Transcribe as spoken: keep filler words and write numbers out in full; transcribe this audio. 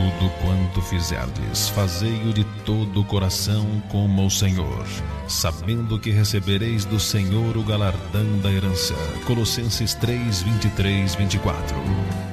tudo quanto fizerdes, fazei-o de todo o coração como ao Senhor, sabendo que recebereis do Senhor o galardão da herança. Colossenses três, vinte e três, vinte e quatro.